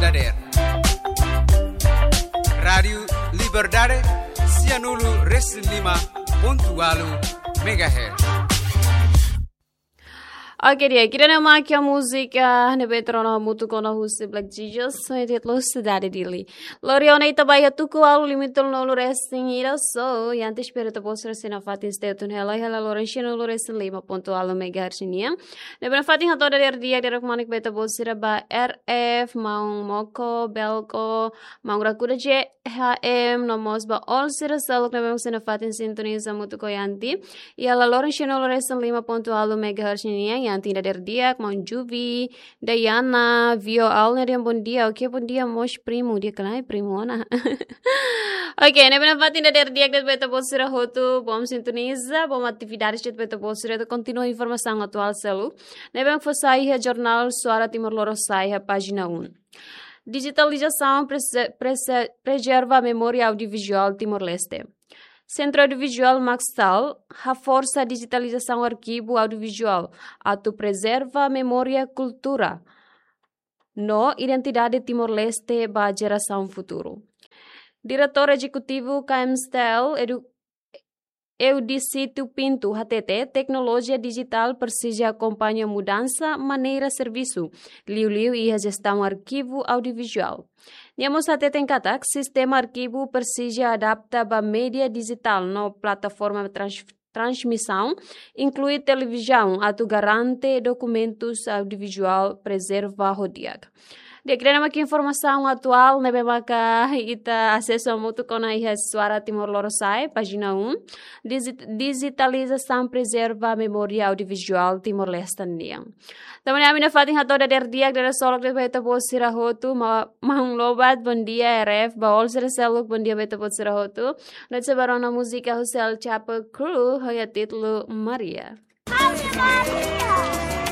dader. Radio Liberdade, Sianulu Reslima, Pontualu, Megahertz. Oke dia, kita nama kia musika ne betrono mutu kono husi Black Jesus so it lo sedade dili. Loriona ita baya tuku alu limitul no lu resting ira so yanti spirito posre sina fatin steutun hela lorenchino lu resting 5.8 megahertz nia. Ne bena fatin hato dari dia dari manik beta bosira ba RF maung moko belko maung rakuda je HM nomos ba all sira saluk ne bena sina fatin sintoniza mutu ko yanti. Yala lorenchino lu resting 5.8 megahertz nia yanti da dia mon Juvi Diana Vio Alner yang bom dia o que bom dia mos primo dia kanai primo na okay ne bena fatin da dia que beta bosira hotu bom sintoniza bom atividades que beta bosira to continua informação atual selu ne bena fosai a jornal Suara Timor-Leste sai a página 1. Digitalização preserva a memória audiovisual Timor-Leste. Centro Audiovisual Maxtal, a força a digitalização arquivo audiovisual, atu preserva a memória cultura, no identidade Timor-Leste para a geração futuro. Diretor Executivo KMSTEL, Eudicito Pinto, HTT, tecnologia digital precisa acompanhar mudança, maneira serviço, liu e a gestão arquivo audiovisual. Niamos HTT em Katak, sistema arquivo precisa adaptar para mídia digital no plataforma transmissão, inclui televisão, atu garante documentos audiovisual preserva rodiaga. Dia queremos aqui informação atual, né, bemaka ita acesso muito com a Suara Timor-Leste, página 1. Digitalização preserva a memória audiovisual Timor-Leste niang. Também a minha fatin hatoda dia dari solok de beta bos sirahotu mahung lobat bon dia RF baol siraseluk bon dia beta bos sirahotu. Net sebarona musika Husel Chapel Crew hoya titlu Maria. Maria.